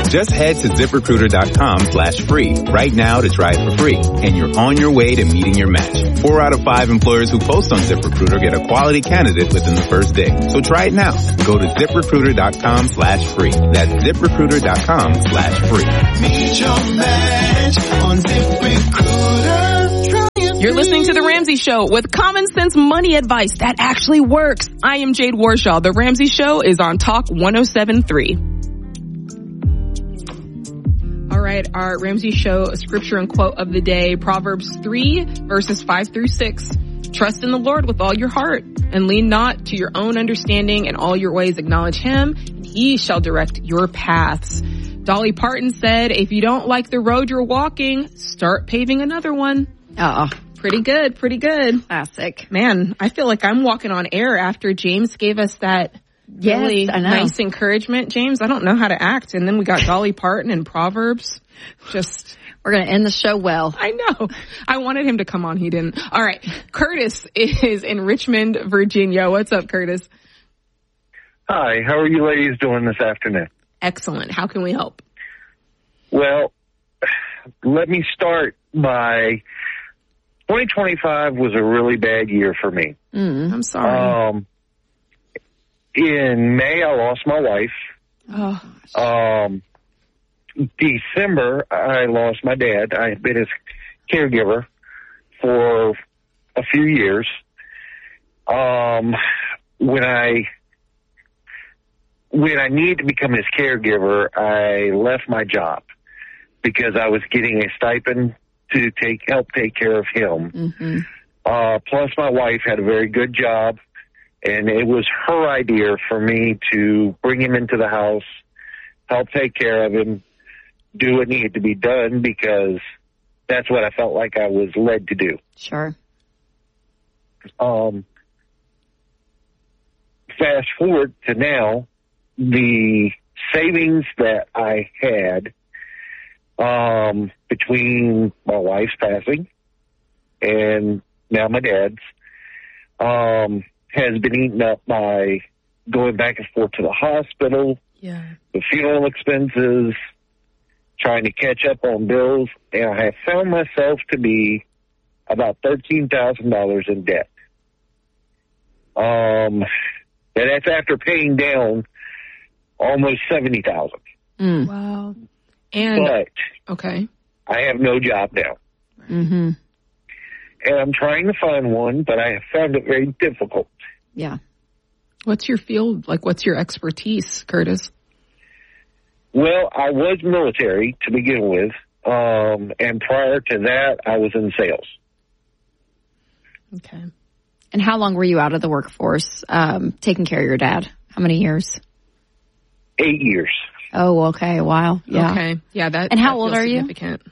Just head to ZipRecruiter.com/free right now to try it for free. And you're on your way to meeting your match. 4 out of 5 employers who post on ZipRecruiter get a quality candidate within the first day. So try it now. Go to ZipRecruiter.com/free. That's ZipRecruiter.com/free. Meet your match on ZipRecruiter. You're listening to The Ramsey Show with common sense money advice that actually works. I am Jade Warshaw. The Ramsey Show is on Talk 107.3. All right, our Ramsey Show scripture and quote of the day, Proverbs 3, verses 5 through 6. Trust in the Lord with all your heart and lean not to your own understanding. In all your ways acknowledge him, and he shall direct your paths. Dolly Parton said, if you don't like the road you're walking, start paving another one. Pretty good, pretty good. Classic. Man, I feel like I'm walking on air after James gave us that really nice encouragement. James, I don't know how to act. And then we got Dolly Parton and Proverbs. We're going to end the show well. I know. I wanted him to come on. He didn't. All right. Curtis is in Richmond, Virginia. What's up, Curtis? Hi. How are you ladies doing this afternoon? Excellent. How can we help? Well, let me start by 2025 was a really bad year for me. I'm sorry. In May, I lost my wife. December, I lost my dad. I had been his caregiver for a few years. When I needed to become his caregiver, I left my job because I was getting a stipend to help take care of him. Plus, my wife had a very good job, and it was her idea for me to bring him into the house, help take care of him, do what needed to be done, because that's what I felt like I was led to do. Sure. Fast forward to now, the savings that I had between my wife's passing and now my dad's has been eaten up by going back and forth to the hospital, the funeral expenses, trying to catch up on bills, and I have found myself to be about $13,000 in debt. And that's after paying down almost $70,000. Wow. And I have no job now. And I'm trying to find one, but I have found it very difficult. Yeah. What's your field? Like, what's your expertise, Curtis? Well, I was military to begin with. And prior to that, I was in sales. Okay. And how long were you out of the workforce taking care of your dad? How many years? 8 years. Oh, okay. A while. Yeah. Okay. Yeah. And how old are you?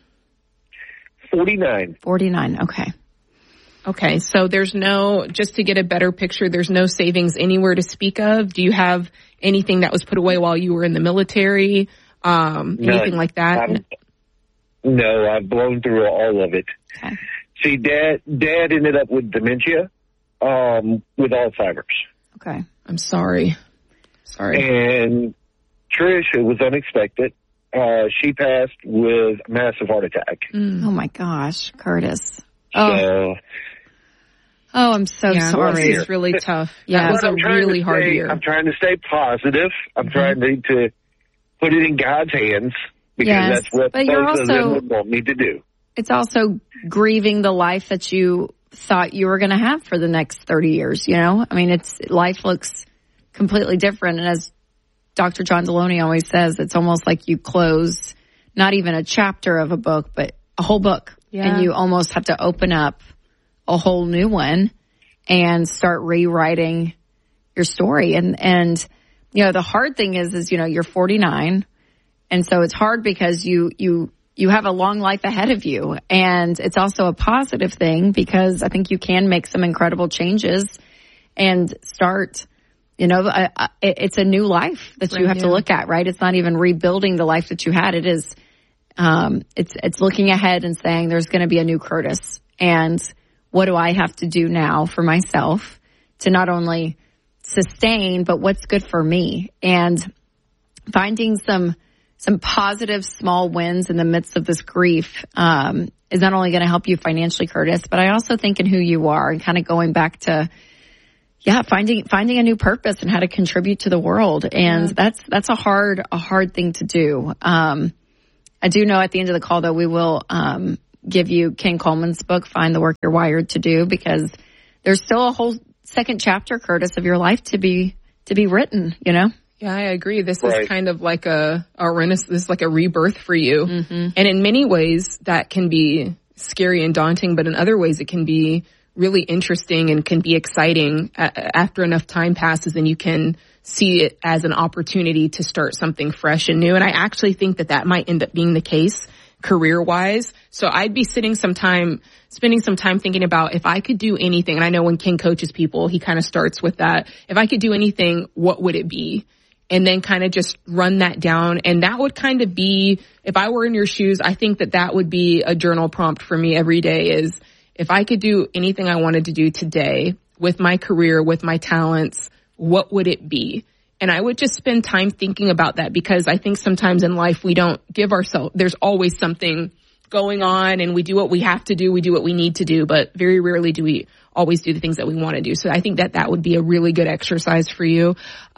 49. 49. Okay. Okay. So there's just to get a better picture, there's no savings anywhere to speak of. Do you have anything that was put away while you were in the military? Anything like that? No, I've blown through all of it. Okay. See, Dad ended up with dementia, with Alzheimer's. Okay. I'm sorry. And Trish, it was unexpected. She passed with a massive heart attack. Oh my gosh, Curtis. So, I'm so sorry. It's really tough. Yeah, it was a really hard year. I'm trying to stay positive. I'm trying to put it in God's hands, because that's what both of them would want me to do. It's also grieving the life that you thought you were going to have for the next 30 years, you know? I mean, life looks completely different. And as Dr. John Deloney always says, it's almost like you close not even a chapter of a book, but a whole book. Yeah. And you almost have to open up a whole new one and start rewriting your story. And you know, the hard thing is, you know, you're 49. And so it's hard because you have a long life ahead of you. And it's also a positive thing because I think you can make some incredible changes and start, you know, it's a new life that you have to look at, right? It's not even rebuilding the life that you had. It is, it's looking ahead and saying there's going to be a new Curtis. And what do I have to do now for myself to not only sustain, but what's good for me? And finding some some positive small wins in the midst of this grief is not only going to help you financially, Curtis, but I also think in who you are and kind of going back to, finding a new purpose and how to contribute to the world. And that's a hard thing to do. I do know at the end of the call, though, we will give you Ken Coleman's book, Find the Work You're Wired to Do, because there's still a whole second chapter, Curtis, of your life to be written, you know? Yeah, I agree. This is kind of like a renaissance, this is like a rebirth for you. Mm-hmm. And in many ways that can be scary and daunting, but in other ways it can be really interesting and can be exciting after enough time passes, and you can see it as an opportunity to start something fresh and new. And I actually think that might end up being the case career-wise. So I'd be spending some time thinking about if I could do anything. And I know when Ken coaches people, he kind of starts with that. If I could do anything, what would it be? And then kind of just run that down. And that would kind of be, if I were in your shoes, I think that would be a journal prompt for me every day is, if I could do anything I wanted to do today with my career, with my talents, what would it be? And I would just spend time thinking about that, because I think sometimes in life we don't give ourselves, there's always something going on and we do what we have to do, we do what we need to do, but very rarely do we always do the things that we want to do. So I think that would be a really good exercise for you.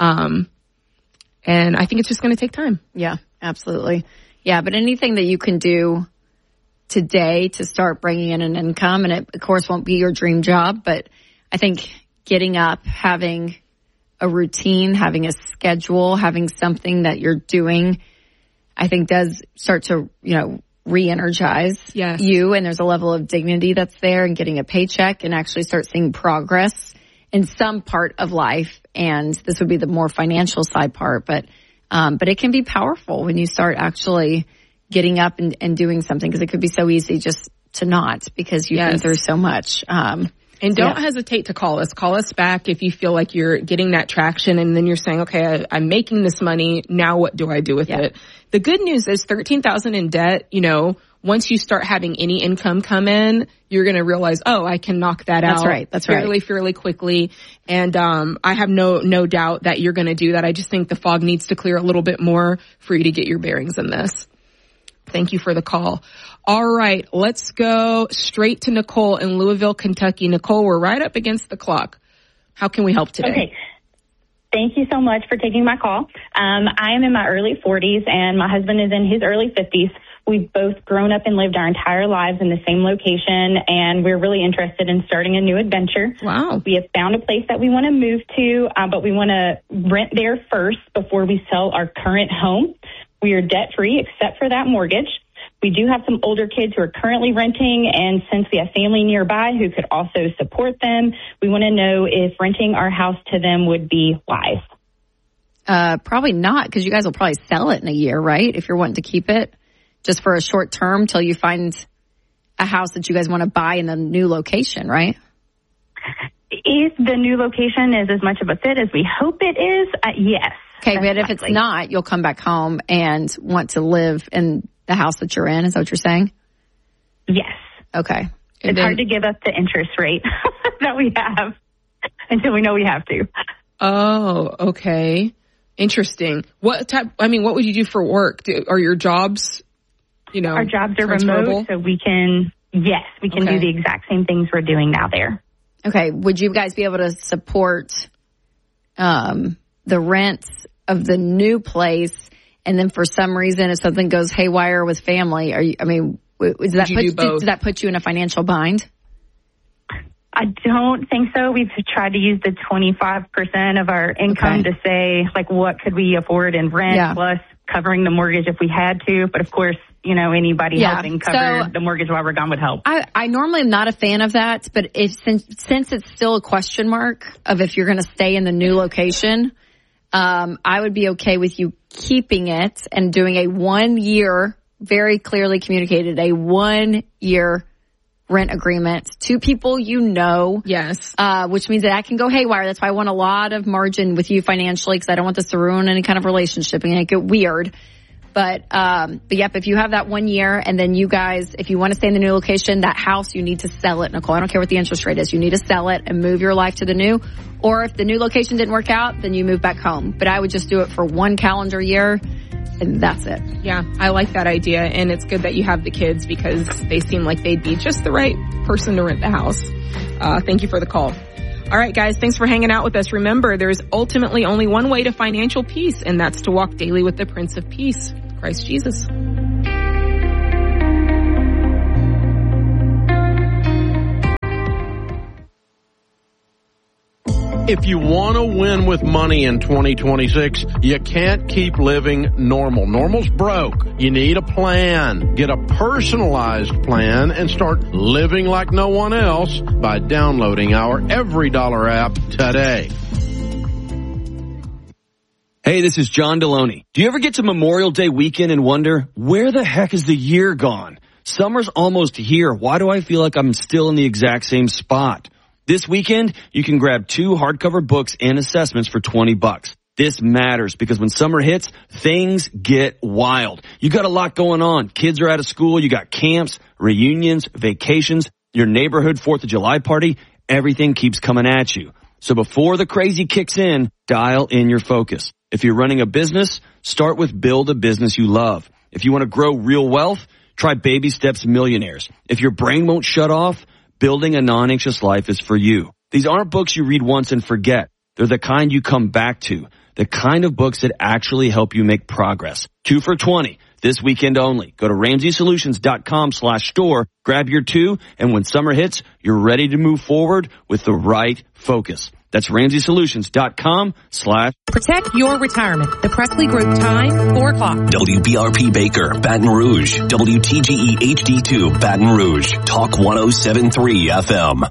And I think it's just going to take time. Yeah, absolutely. Yeah, but anything that you can do today to start bringing in an income, and it, of course, won't be your dream job, but I think getting up, having a routine, having a schedule, having something that you're doing, I think does start to, re-energize you. And there's a level of dignity that's there, and getting a paycheck and actually start seeing progress in some part of life. And this would be the more financial side part, but it can be powerful when you start actually getting up and doing something, because it could be so easy just to not, because you've been through so much. And don't hesitate to call us. Call us back if you feel like you're getting that traction and then you're saying, okay, I'm making this money. Now what do I do with it? The good news is $13,000 in debt, once you start having any income come in, you're going to realize, I can knock that out. That's fairly quickly. And I have no doubt that you're going to do that. I just think the fog needs to clear a little bit more for you to get your bearings in this. Thank you for the call. All right, let's go straight to Nicole in Louisville, Kentucky. Nicole, we're right up against the clock. How can we help today? Okay. Thank you so much for taking my call. I am in my early 40s, and my husband is in his early 50s. We've both grown up and lived our entire lives in the same location, and we're really interested in starting a new adventure. Wow. We have found a place that we want to move to, but we want to rent there first before we sell our current home. We are debt-free except for that mortgage. We do have some older kids who are currently renting, and since we have family nearby who could also support them, we want to know if renting our house to them would be wise. Probably not, because you guys will probably sell it in a year, right? If you're wanting to keep it just for a short term till you find a house that you guys want to buy in the new location, right? If the new location is as much of a fit as we hope it is, yes. Okay, but if it's not, you'll come back home and want to live in the house that you're in. Is that what you're saying? Yes. Okay. It's hard to give up the interest rate that we have until we know we have to. Oh, okay. Interesting. What would you do for work? Are your jobs, Our jobs are remote, so we can do the exact same things we're doing now there. Okay. Would you guys be able to support the rent of the new place, and then for some reason if something goes haywire with family, does that put you in a financial bind? I don't think so. We've tried to use the 25% of our income to say, what could we afford in rent plus covering the mortgage if we had to. But of course, anybody helping cover the mortgage while we're gone would help. I normally am not a fan of that, but since it's still a question mark of if you're going to stay in the new location, I would be okay with you keeping it and doing a 1 year, very clearly communicated, a 1 year rent agreement to people Yes. Which means that can go haywire. That's why I want a lot of margin with you financially, because I don't want this to ruin any kind of relationship and get weird. But yep, if you have that 1 year and then you guys, if you want to stay in the new location, that house, you need to sell it, Nicole. I don't care what the interest rate is. You need to sell it and move your life to the new. Or if the new location didn't work out, then you move back home. But I would just do it for 1 calendar year, and that's it. Yeah, I like that idea. And it's good that you have the kids because they seem like they'd be just the right person to rent the house. Thank you for the call. All right, guys, thanks for hanging out with us. Remember, there's ultimately only one way to financial peace, and that's to walk daily with the Prince of Peace, Christ Jesus. If you want to win with money in 2026, you can't keep living normal. Normal's broke. You need a plan. Get a personalized plan and start living like no one else by downloading our EveryDollar app today. Hey, this is John Deloney. Do you ever get to Memorial Day weekend and wonder, where the heck is the year gone? Summer's almost here. Why do I feel like I'm still in the exact same spot? This weekend, you can grab 2 hardcover books and assessments for $20. This matters because when summer hits, things get wild. You got a lot going on. Kids are out of school. You got camps, reunions, vacations, your neighborhood 4th of July party. Everything keeps coming at you. So before the crazy kicks in, dial in your focus. If you're running a business, start with Build a Business You Love. If you want to grow real wealth, try Baby Steps Millionaires. If your brain won't shut off, Building a Non-Anxious Life is for you. These aren't books you read once and forget. They're the kind you come back to. The kind of books that actually help you make progress. 2 for $20. This weekend only. Go to RamseySolutions.com/store. Grab your 2. And when summer hits, you're ready to move forward with the right focus. That's RamseySolutions.com/. Protect your retirement. The Presley Group time, 4 o'clock. WBRP Baker, Baton Rouge. WTGE HD2, Baton Rouge. Talk 107.3 FM.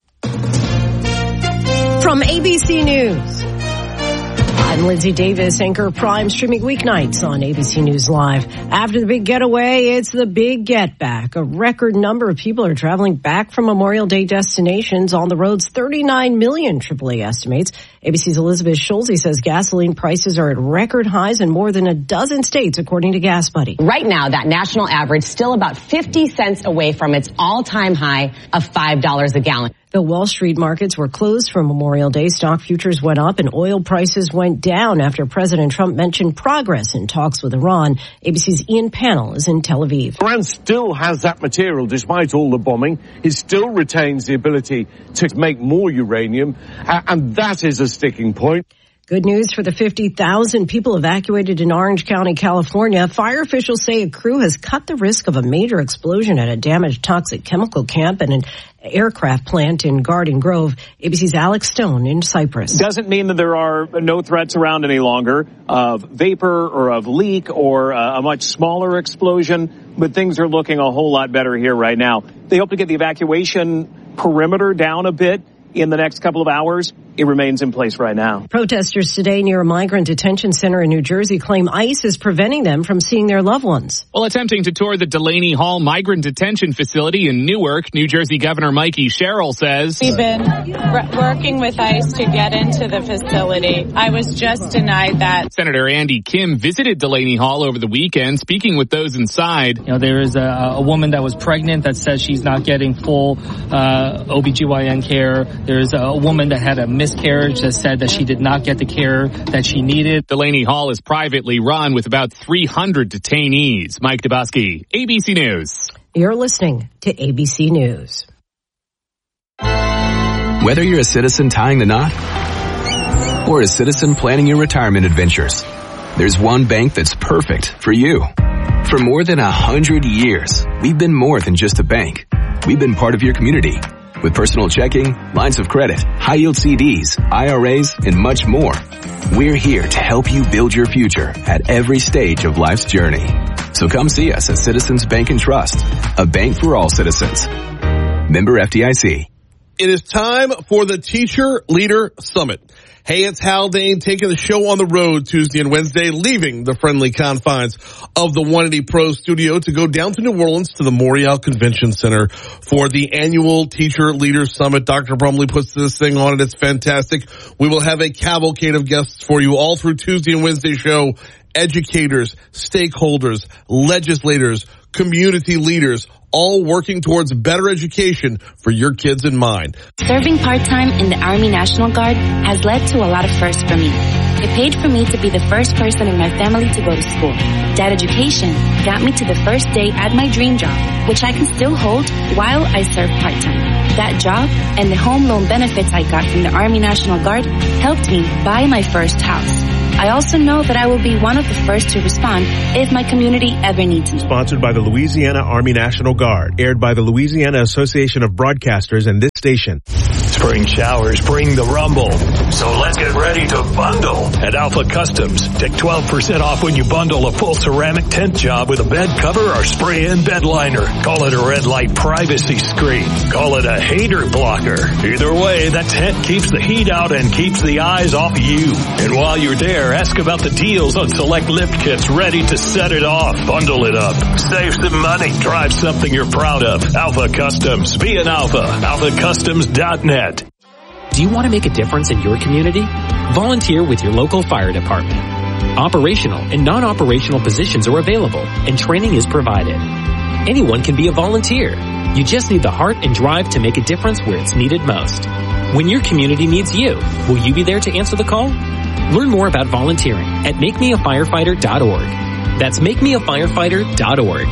From ABC News, I'm Lindsay Davis, anchor Prime, streaming weeknights on ABC News Live. After the big getaway, it's the big get back. A record number of people are traveling back from Memorial Day destinations on the roads. 39 million, AAA estimates. ABC's Elizabeth Schulze says gasoline prices are at record highs in more than a dozen states, according to Gas Buddy. Right now, that national average still about 50 cents away from its all-time high of $5 a gallon. The Wall Street markets were closed for Memorial Day. Stock futures went up and oil prices went down after President Trump mentioned progress in talks with Iran. ABC's Ian Pannell is in Tel Aviv. Iran still has that material despite all the bombing. It still retains the ability to make more uranium, and that is a sticking point. Good news for the 50,000 people evacuated in Orange County, California. Fire officials say a crew has cut the risk of a major explosion at a damaged toxic chemical camp and an aircraft plant in Garden Grove. ABC's Alex Stone in Cyprus. Doesn't mean that there are no threats around any longer of vapor or of leak or a much smaller explosion, but things are looking a whole lot better here right now. They hope to get the evacuation perimeter down a bit in the next couple of hours. It remains in place right now. Protesters today near a migrant detention center in New Jersey claim ICE is preventing them from seeing their loved ones. While attempting to tour the Delaney Hall migrant detention facility in Newark, New Jersey Governor Mikey Sherrill says, "We've been working with ICE to get into the facility. I was just denied that." Senator Andy Kim visited Delaney Hall over the weekend, speaking with those inside. You know, there is a woman that was pregnant that says she's not getting full OBGYN care. There's a woman that had a miscarriage that said that she did not get the care that she needed. Delaney Hall is privately run with about 300 detainees. Mike Dubosky, ABC News. You're listening to ABC News. Whether you're a citizen tying the knot or a citizen planning your retirement adventures, there's one bank that's perfect for you. For more than 100 years, we've been more than just a bank. We've been part of your community. With personal checking, lines of credit, high-yield CDs, IRAs, and much more. We're here to help you build your future at every stage of life's journey. So come see us at Citizens Bank and Trust, a bank for all citizens. Member FDIC. It is time for the Teacher Leader Summit. Hey, it's Haldane taking the show on the road Tuesday and Wednesday, leaving the friendly confines of the 180 Pro studio to go down to New Orleans to the Morial Convention Center for the annual Teacher Leader Summit. Dr. Brumley puts this thing on, and it's fantastic. We will have a cavalcade of guests for you all through Tuesday and Wednesday show educators, stakeholders, legislators, community leaders, all working towards better education for your kids in mind. Serving part-time in the Army National Guard has led to a lot of firsts for me. It paid for me to be the first person in my family to go to school. That education got me to the first day at my dream job, which I can still hold while I serve part-time. That job and the home loan benefits I got from the Army National Guard helped me buy my first house. I also know that I will be one of the first to respond if my community ever needs me. Sponsored by the Louisiana Army National Guard. Aired by the Louisiana Association of Broadcasters and this station. Spring showers bring the rumble. So let's get ready to bundle at Alpha Customs. Take 12% off when you bundle a full ceramic tent job with a bed cover or spray-in bed liner. Call it a red light privacy screen. Call it a hater blocker. Either way, that tent keeps the heat out and keeps the eyes off you. And while you're there, ask about the deals on select lift kits ready to set it off. Bundle it up. Save some money. Drive something you're proud of. Alpha Customs. Be an Alpha. AlphaCustoms.net. Do you want to make a difference in your community? Volunteer with your local fire department. Operational and non-operational positions are available, and training is provided. Anyone can be a volunteer. You just need the heart and drive to make a difference where it's needed most. When your community needs you, will you be there to answer the call? Learn more about volunteering at makemeafirefighter.org. That's makemeafirefighter.org.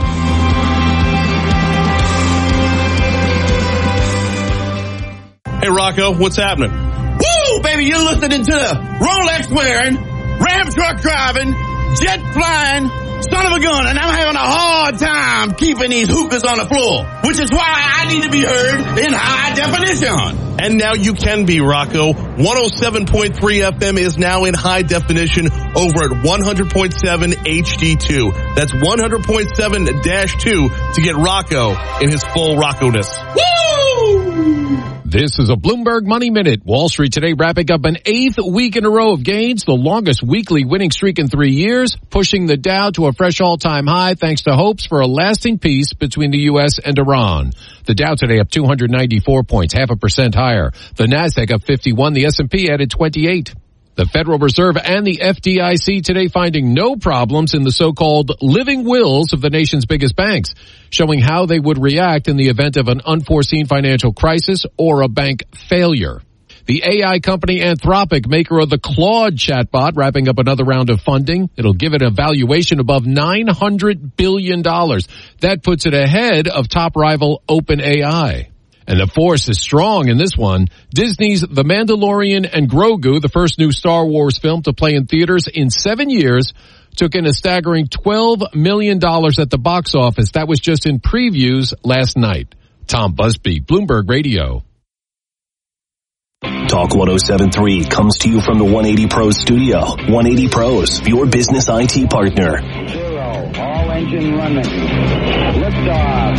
Hey, Rocco, what's happening? Woo, baby, you're listening to Rolex wearing, Ram truck driving, jet flying, son of a gun, and I'm having a hard time keeping these hookahs on the floor, which is why I need to be heard in high definition. And now you can be, Rocco. 107.3 FM is now in high definition over at 100.7 HD2. That's 100.7-2 to get Rocco in his full Rocco-ness. Woo! This is a Bloomberg Money Minute. Wall Street today wrapping up an 8th week in a row of gains, the longest weekly winning streak in 3 years, pushing the Dow to a fresh all-time high thanks to hopes for a lasting peace between the U.S. and Iran. The Dow today up 294 points, 0.5% higher. The Nasdaq up 51, the S&P added 28. The Federal Reserve and the FDIC today finding no problems in the so-called living wills of the nation's biggest banks, showing how they would react in the event of an unforeseen financial crisis or a bank failure. The AI company Anthropic, maker of the Claude chatbot, wrapping up another round of funding. It'll give it a valuation above $900 billion. That puts it ahead of top rival OpenAI. And the force is strong in this one. Disney's The Mandalorian and Grogu, the first new Star Wars film to play in theaters in 7 years, took in a staggering $12 million at the box office. That was just in previews last night. Tom Busby, Bloomberg Radio. Talk 107.3 comes to you from the 180 Pros studio. 180 Pros, your business IT partner. 0, all engine running. Liftoff.